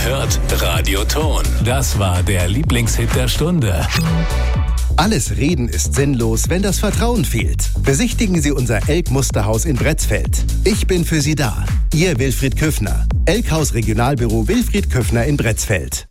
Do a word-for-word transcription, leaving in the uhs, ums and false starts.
hört Radio Ton. Das war der Lieblingshit der Stunde. Alles Reden ist sinnlos, wenn das Vertrauen fehlt. Besichtigen Sie unser Elk-Musterhaus in Bretzfeld. Ich bin für Sie da. Ihr Wilfried Küffner. Elk-Haus Regionalbüro Wilfried Küffner in Bretzfeld.